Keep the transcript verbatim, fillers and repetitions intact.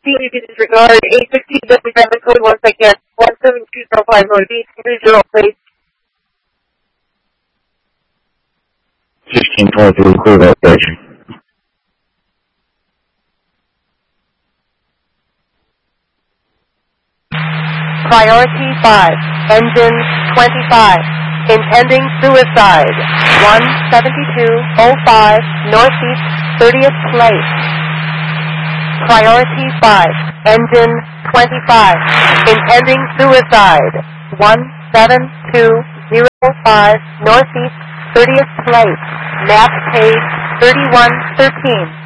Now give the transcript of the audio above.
you can disregard eight fifteen W traffic code once again, one seven two zero five Northeast, three zero please. sixteen twenty-three, clear that station. Priority five, engine twenty-five, intending suicide, one seventy-two oh five Northeast thirtieth Place. Priority five, engine twenty-five, intending suicide, one seven two oh five Northeast thirtieth Place, map page thirty-one thirteen.